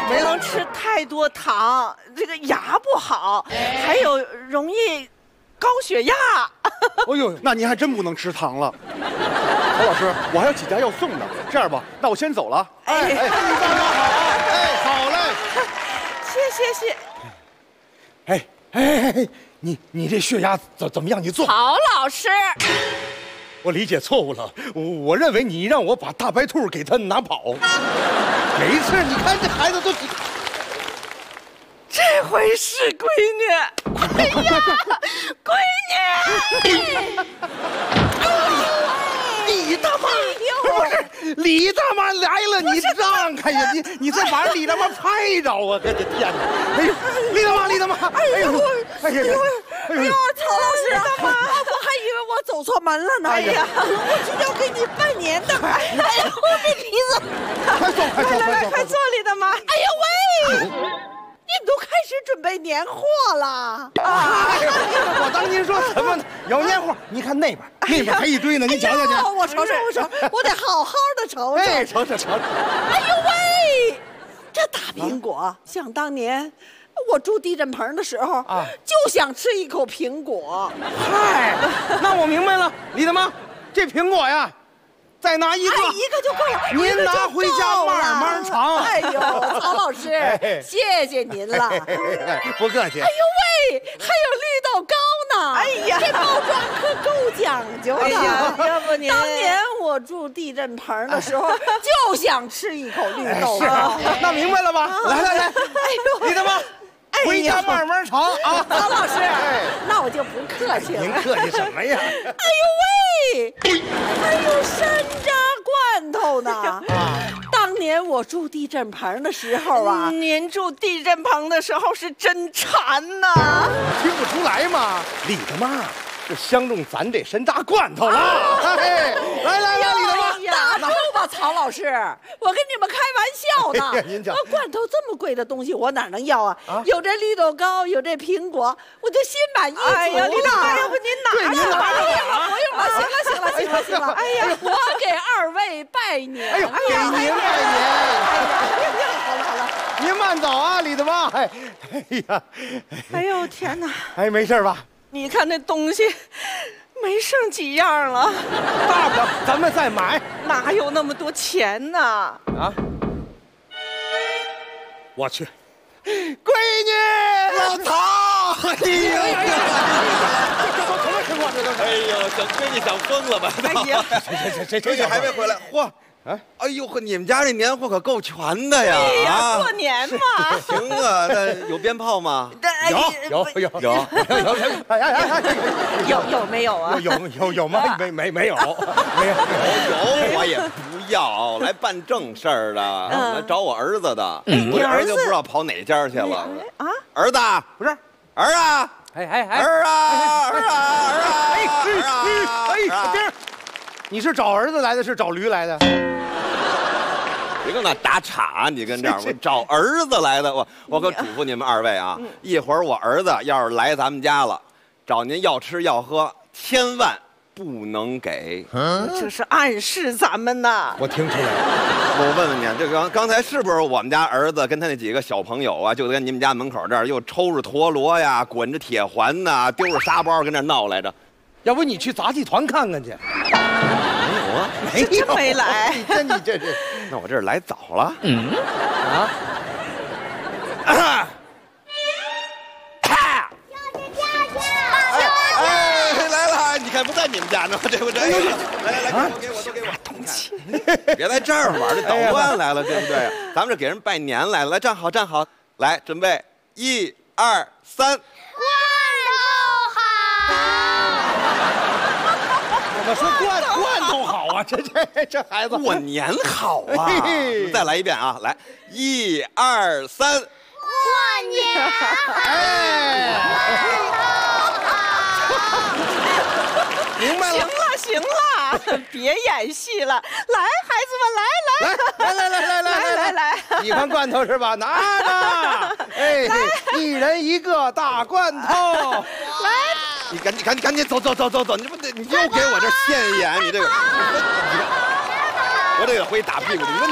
不能吃太多糖，这个牙不好，还有容易高血压。 哎呦，那您还真不能吃糖了。曹老师，我还有几家要送的，这样吧，那我先走了。 哎， 你爸妈好啊！哎，好嘞。 谢。 哎，你这血压怎么样？你做。 曹老师， 我理解错误了，我认为你让我把大白兔给他拿跑。没事，你看这孩子都。 这回是闺女。哎呀，闺女！ 李大妈，不是李大妈来了，你让开呀！你再把李大妈拍着啊！我的天哪！哎呦，李大妈！哎呦， 曹老师，我还以为我走错门了呢。哎呀，我是要给你拜年的。哎呀，我这鼻子！快坐，李大妈！哎呦喂！你都开始准备年货了啊！ 我当您说什么呢？有年货，你看那边还一堆呢，你瞧瞧去。 我瞅，我得好好的瞅瞅。 哎，瞅。 哎呦喂，这大苹果，想当年我住地震棚的时候啊，就想吃一口苹果。 嗨，那我明白了，李大妈，这苹果呀。再拿一个， 一个就够了。 您拿回家慢慢尝。 哎呦，曹老师，谢谢您了。 不客气。 哎呦喂，还有绿豆糕呢。哎呀，这包装可够讲究的。哎呀，要不您当年我住地震棚的时候，就想吃一口绿豆糕。 那明白了吧？来。哎呦，李大妈。回家慢慢尝啊， 曹老师，那我就不客气了。 您客气什么呀？ 哎呦喂，还有山楂罐头呢！当年我住地震棚的时候啊，您住地震棚的时候是真馋呐！ 听不出来吗？李大妈是相中咱这山楂罐头了。来，李大妈。 打住吧，曹老师，我跟你们开玩笑呢。 您讲， 罐头这么贵的东西，我哪能要啊？有这绿豆糕，有这苹果，我就心满意足了。哎呀，李大妈，要不您拿着吧？不用了，行了。哎呀，我给二位拜年。 哎呦，给您拜年。 好了， 您慢走啊，李大妈。哎呀， 哎呦天哪！ 哎，没事吧？ 你看那东西。没剩几样了， 大不了咱们再买， 哪有那么多钱呢？啊！ 我去，闺女， 老曹， 哎呀，这都什么情况？这都是， 哎呦，小闺女想疯了吧？ 哎呀， 闺女还没回来，嚯！哎呦呵，你们家这年货可够全的呀！ 哎呀，过年嘛。 行啊，那有鞭炮吗？ 有。 有没有啊？ 有吗？没有。 有我也不要，来办正事儿的，来找我儿子的。我这儿子就不知道跑哪家去了。啊，儿子不是儿啊！儿啊！ 这你是找儿子来的，是找驴来的？ 别跟那打岔，你跟这儿，我找儿子来的。我可嘱咐你们二位啊，一会儿我儿子要是来咱们家了，找您要吃要喝，千万不能给。 这是暗示咱们呢。 我听出来了。 我问问你，这刚才是不是我们家儿子跟他那几个小朋友啊，就在你们家门口这儿又抽着陀螺呀，滚着铁环呐，丢着沙包跟那闹来着？ 要不你去杂技团看看去。 没有啊， 真没来。 你这是， 那我这是来早了。来了，你看不在你们家呢，这不来，给我，东西，别在这儿玩，这捣乱来了，对不对？咱们这给人拜年来了，来站好，来准备，1、2、3。 我说罐头好啊，这孩子过年好啊！再来一遍啊，来，1、2、3， 过年明白了。 行了，别演戏了，来，孩子们，来， 喜欢罐头是吧？拿着，哎，一人一个大罐头， 来。 你赶紧走！你不得，你又给我这现眼，你这个，我这个回打屁股，你们。